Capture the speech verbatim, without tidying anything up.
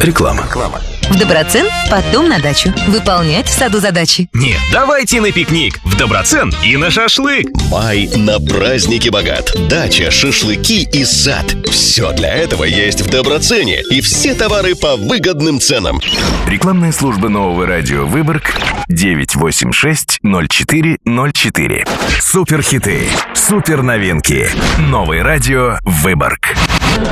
Реклама. В Доброцен, потом на дачу. Выполнять в саду задачи. Нет, давайте на пикник. В Доброцен и на шашлык. Май на праздники богат. Дача, шашлыки и сад. Все для этого есть в Доброцене. И все товары по выгодным ценам. Рекламная служба нового радио Выборг девять восемь шесть ноль четыре ноль четыре. Суперхиты, супер новинки. Новое радио Выборг.